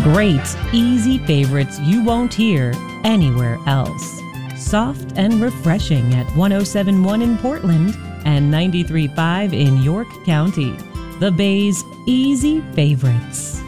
Great, easy favorites you won't hear anywhere else. Soft and refreshing at 107.1 in Portland and 93.5 in York County. The Bay's Easy Favorites.